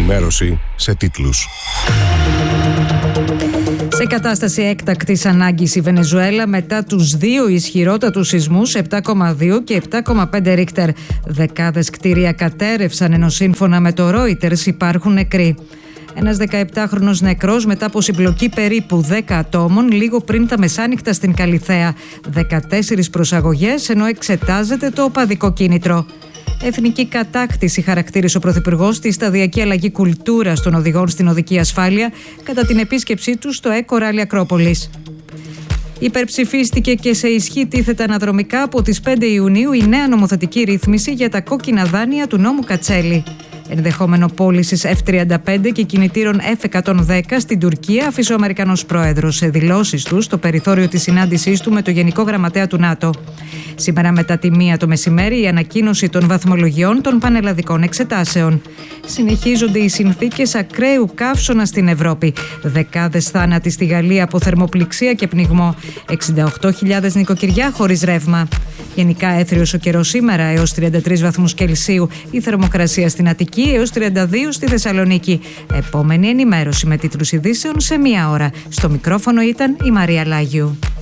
ενημέρωση σε τίτλους. Σε κατάσταση έκτακτης ανάγκης η Βενεζουέλα μετά τους δύο ισχυρότατους σεισμούς 7,2 και 7,5 Ρίχτερ. Δεκάδες κτίρια κατέρρευσαν, ενώ σύμφωνα με το Reuters υπάρχουν νεκροί. Ένας 17χρονος νεκρός μετά από συμπλοκή περίπου 10 ατόμων λίγο πριν τα μεσάνυχτα στην Καλιθέα. 14 προσαγωγές, ενώ εξετάζεται το οπαδικό κίνητρο. Εθνική κατάκτηση χαρακτήρισε ο Πρωθυπουργός τη σταδιακή αλλαγή κουλτούρας των οδηγών στην οδική ασφάλεια κατά την επίσκεψή του στο ΕΚΟ Ράλι Ακρόπολης. Υπερψηφίστηκε και σε ισχύ τίθεται αναδρομικά από τις 5 Ιουνίου η νέα νομοθετική ρύθμιση για τα κόκκινα δάνεια του νόμου Κατσέλη. Ενδεχόμενο πώλησης F-35 και κινητήρων F-110 στην Τουρκία αφήσε ο Αμερικανός πρόεδρος σε δηλώσεις του στο περιθώριο της συνάντησής του με το Γενικό Γραμματέα του ΝΑΤΟ. Σήμερα μετά τη 1 το μεσημέρι η ανακοίνωση των βαθμολογιών των πανελλαδικών εξετάσεων. Συνεχίζονται οι συνθήκες ακραίου καύσωνα στην Ευρώπη. Δεκάδες θάνατοι στη Γαλλία από θερμοπληξία και πνιγμό. 68.000 νοικοκυριά χωρίς ρεύμα. Γενικά έθριος ο καιρός σήμερα έως 33 βαθμούς Κελσίου. Η θερμοκρασία στην Αττική έως 32 στη Θεσσαλονίκη. Επόμενη ενημέρωση με τίτλους ειδήσεων σε 1 ώρα. Στο μικρόφωνο ήταν η Μαρία Λάγιου.